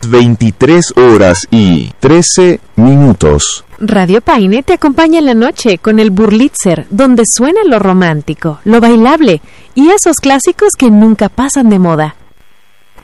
23 horas y 13 minutos. Radio Paine te acompaña en la noche con el Burlitzer, donde suena lo romántico, lo bailable y esos clásicos que nunca pasan de moda.